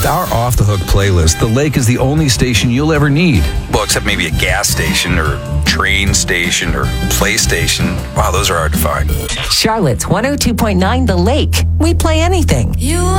With our Off the Hook playlist, the lake is the only station you'll ever need. Well, except maybe a gas station or train station or PlayStation. Wow, those are hard to find. Charlotte's 102.9 The Lake. We play anything. You